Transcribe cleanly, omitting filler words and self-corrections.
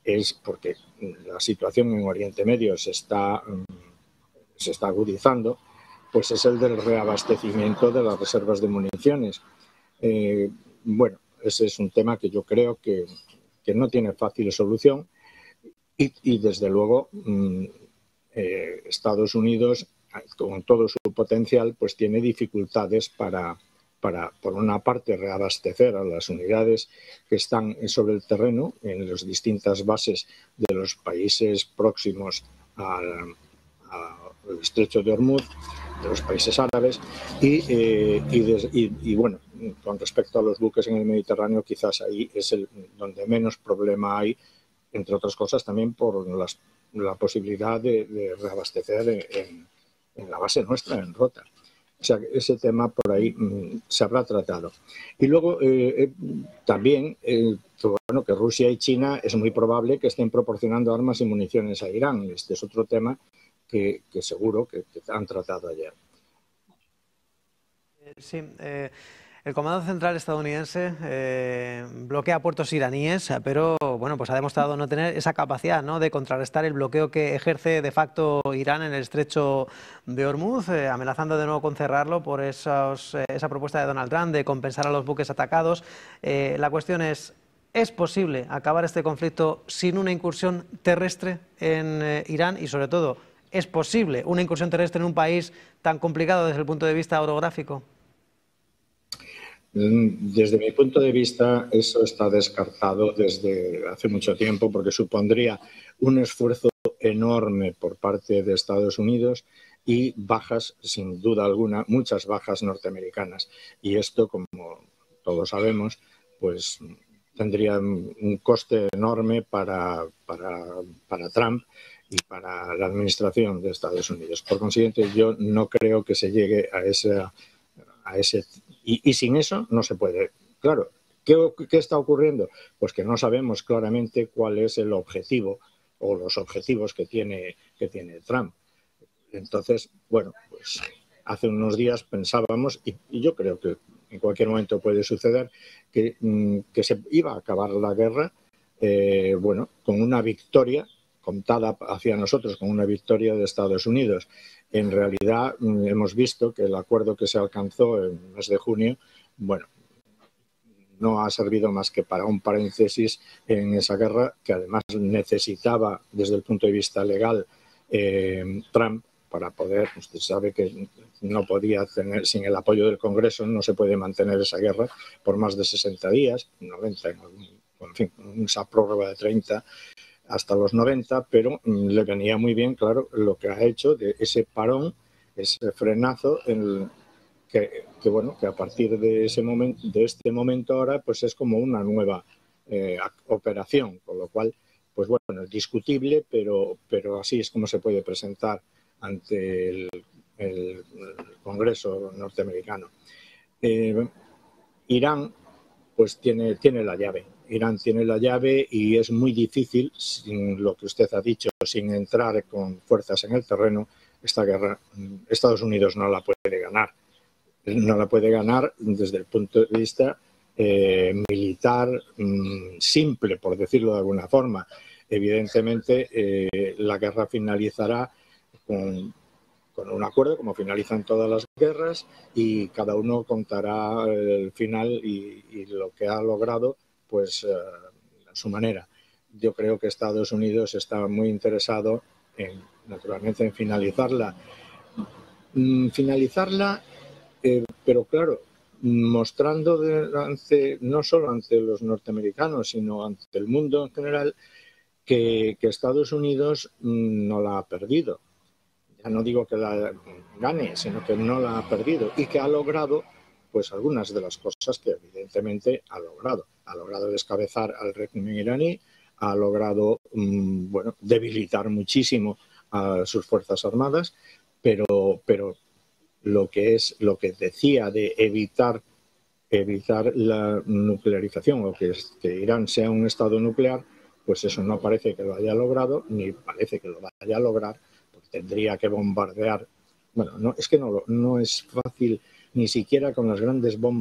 es porque la situación en Oriente Medio se está agudizando, pues es el del reabastecimiento de las reservas de municiones. Bueno, ese es un tema que yo creo que no tiene fácil solución y desde luego Estados Unidos, con todo su potencial, pues tiene dificultades para, por una parte, reabastecer a las unidades que están sobre el terreno en las distintas bases de los países próximos al estrecho de Hormuz, de los países árabes, y bueno, con respecto a los buques en el Mediterráneo, quizás ahí es donde menos problema hay, entre otras cosas también por la posibilidad de reabastecer en la base nuestra, en Rota. O sea, ese tema por ahí se habrá tratado. Y luego también, bueno, que Rusia y China es muy probable que estén proporcionando armas y municiones a Irán. Este es otro tema que seguro que han tratado ayer. Sí, el Comando Central estadounidense bloquea puertos iraníes, pero bueno, pues ha demostrado no tener esa capacidad, ¿no?, de contrarrestar el bloqueo que ejerce de facto Irán en el estrecho de Hormuz, amenazando de nuevo con cerrarlo por esa propuesta de Donald Trump de compensar a los buques atacados. La cuestión ¿es posible acabar este conflicto sin una incursión terrestre en Irán? Y sobre todo, ¿es posible una incursión terrestre en un país tan complicado desde el punto de vista orográfico? Desde mi punto de vista, eso está descartado desde hace mucho tiempo porque supondría un esfuerzo enorme por parte de Estados Unidos y bajas, sin duda alguna, muchas bajas norteamericanas. Y esto, como todos sabemos, pues tendría un coste enorme para Trump y para la administración de Estados Unidos. Por consiguiente, yo no creo que se llegue a ese... Y sin eso no se puede. Claro, ¿qué está ocurriendo? Pues que no sabemos claramente cuál es el objetivo o los objetivos que tiene Trump. Entonces, bueno, pues hace unos días pensábamos, y yo creo que en cualquier momento puede suceder, que se iba a acabar la guerra, bueno, con una victoria contada hacia nosotros, con una victoria de Estados Unidos. En realidad, hemos visto que el acuerdo que se alcanzó en el mes de junio, bueno, no ha servido más que para un paréntesis en esa guerra que además necesitaba, desde el punto de vista legal, Trump, para poder, usted sabe que no podía tener, sin el apoyo del Congreso, no se puede mantener esa guerra por más de 60 días, 90, en fin, esa prórroga de 30 hasta los 90, pero le venía muy bien, claro, lo que ha hecho de ese parón, ese frenazo, bueno, que a partir de este momento ahora, pues es como una nueva operación, con lo cual, pues bueno, es discutible, pero así es como se puede presentar ante el Congreso norteamericano. Irán, pues tiene la llave. Irán tiene la llave y es muy difícil, sin lo que usted ha dicho, sin entrar con fuerzas en el terreno, esta guerra Estados Unidos no la puede ganar. No la puede ganar desde el punto de vista militar simple, por decirlo de alguna forma. Evidentemente, la guerra finalizará con un acuerdo, como finalizan todas las guerras, y cada uno contará el final y lo que ha logrado, pues a su manera. Yo creo que Estados Unidos está muy interesado, naturalmente, en finalizarla. Pero claro, mostrando no solo ante los norteamericanos, sino ante el mundo en general, que Estados Unidos no la ha perdido. Ya no digo que la gane, sino que no la ha perdido y que ha logrado, pues, algunas de las cosas que evidentemente ha logrado. Ha logrado descabezar al régimen iraní, ha logrado, bueno, debilitar muchísimo a sus fuerzas armadas, pero lo que decía de evitar la nuclearización o que Irán sea un estado nuclear, pues eso no parece que lo haya logrado, ni parece que lo vaya a lograr, porque tendría que bombardear. Bueno, no es que no es fácil, ni siquiera con las grandes bombas